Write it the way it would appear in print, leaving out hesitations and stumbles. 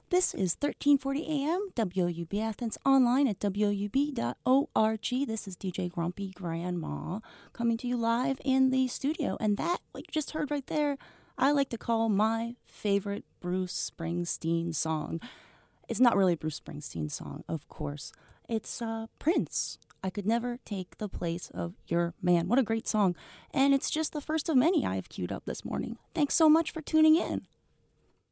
This is 1340 AM, WOUB Athens, online at woub.org. This is DJ Grumpy Grandma coming to you live in the studio. And that, what you just heard right there, I like to call my favorite Bruce Springsteen song. It's not really a Bruce Springsteen song, of course. It's Prince. I Could Never Take the Place of Your Man. What a great song. And it's just the first of many I have queued up this morning. Thanks so much for tuning in.